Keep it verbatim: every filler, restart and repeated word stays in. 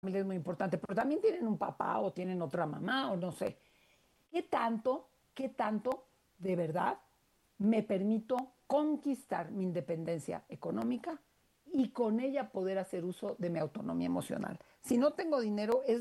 familia es muy importante, pero también tienen un papá o tienen otra mamá o no sé. ¿Qué tanto, qué tanto de verdad me permito conquistar mi independencia económica y con ella poder hacer uso de mi autonomía emocional? Si no tengo dinero, es